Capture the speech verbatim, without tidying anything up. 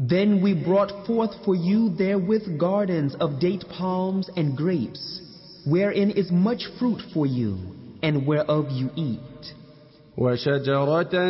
Then we brought forth for you therewith gardens of date palms and grapes, wherein is much fruit for you, and whereof you eat. وشجرة